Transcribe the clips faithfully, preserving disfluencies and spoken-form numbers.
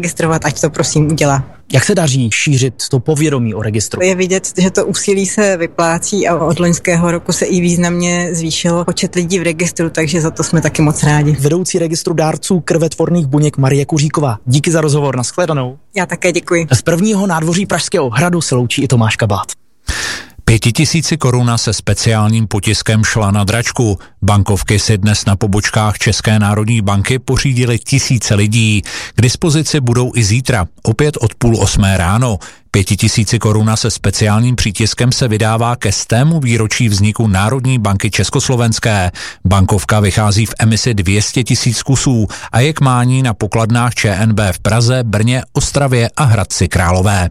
zaregistrovat, ať to prosím udělá. Jak se daří šířit to povědomí o registru? Je vidět, že to úsilí se vyplácí a od loňského roku se i významně zvýšilo počet lidí v registru, takže za to jsme taky moc rádi. Vedoucí registru dárců krvetvorných buněk Marie Kuříková. Díky za rozhovor, nashledanou. Já také děkuji. Z prvního nádvoří Pražského hradu se loučí i Tomáš Kabát. Pětitisíci koruna se speciálním potiskem šla na dračku. Bankovky si dnes na pobočkách České národní banky pořídili tisíce lidí. K dispozici budou i zítra, opět od půl osmé ráno. Pětitisíci koruna se speciálním přítiskem se vydává ke stému výročí vzniku Národní banky československé. Bankovka vychází v emisi dvě stě tisíc kusů a je k mání na pokladnách ČNB v Praze, Brně, Ostravě a Hradci Králové.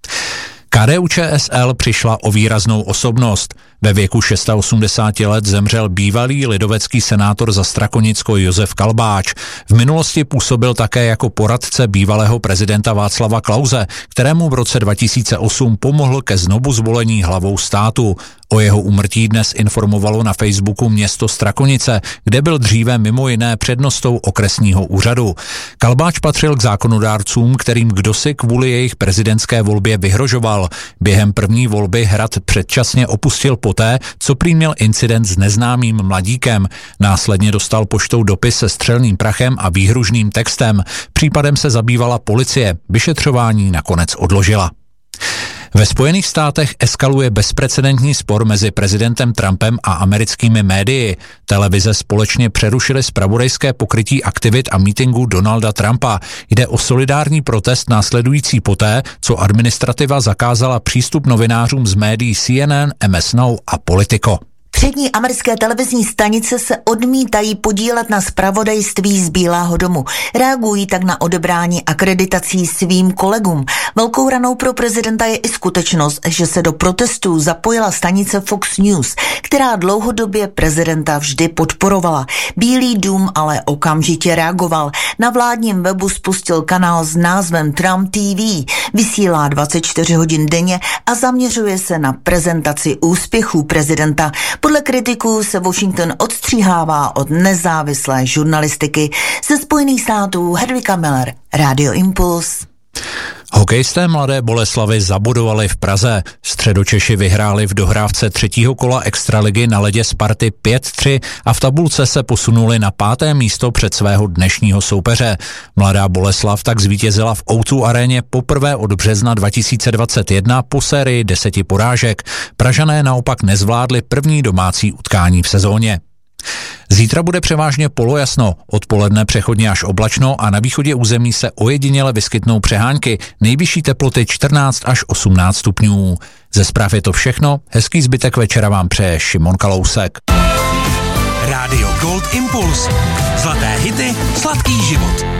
K D U Č S L přišla o výraznou osobnost. Ve věku osmdesáti šesti let zemřel bývalý lidovecký senátor za Strakonicko Josef Kalbáč. V minulosti působil také jako poradce bývalého prezidenta Václava Klause, kterému v roce dva tisíce osm pomohl ke znovu zvolení hlavou státu. O jeho úmrtí dnes informovalo na Facebooku město Strakonice, kde byl dříve mimo jiné přednostou okresního úřadu. Kalbáč patřil k zákonodárcům, kterým kdosi kvůli jejich prezidentské volbě vyhrožoval. Během první volby hrad předčasně opustil poté, co prý měl incident s neznámým mladíkem. Následně dostal poštou dopis se střelným prachem a výhružným textem. Případem se zabývala policie. Vyšetřování nakonec odložila. Ve Spojených státech eskaluje bezprecedentní spor mezi prezidentem Trumpem a americkými médii. Televize společně přerušily zpravodajské pokrytí aktivit a mítinku Donalda Trumpa. Jde o solidární protest následující poté, co administrativa zakázala přístup novinářům z médií C N N, M S Now a Politico. Přední americké televizní stanice se odmítají podílet na zpravodajství z Bílého domu. Reagují tak na odebrání akreditací svým kolegům. Velkou ranou pro prezidenta je i skutečnost, že se do protestů zapojila stanice Fox News, která dlouhodobě prezidenta vždy podporovala. Bílý dům ale okamžitě reagoval. Na vládním webu spustil kanál s názvem Trump T V. Vysílá dvacet čtyři hodin denně a zaměřuje se na prezentaci úspěchů prezidenta. Podle kritiků se Washington odstříhává od nezávislé žurnalistiky. Ze Spojených států Hedvika Miller, Radio Impuls. Hokejisté Mladé Boleslavi zabodovali v Praze. Středočeši vyhráli v dohrávce třetího kola extraligy na ledě Sparty pět tři a v tabulce se posunuli na páté místo před svého dnešního soupeře. Mladá Boleslav tak zvítězila v O dva aréně poprvé od března dva tisíce dvacet jedna po sérii deseti porážek. Pražané naopak nezvládli první domácí utkání v sezóně. Zítra bude převážně polojasno, odpoledne přechodně až oblačno a na východě území se ojediněle vyskytnou přehánky, nejvyšší teploty čtrnáct až osmnáct stupňů. Ze zpráv je to všechno, hezký zbytek večera vám přeje Šimon Kalousek. Rádio Gold Impuls. Zlaté hity, sladký život.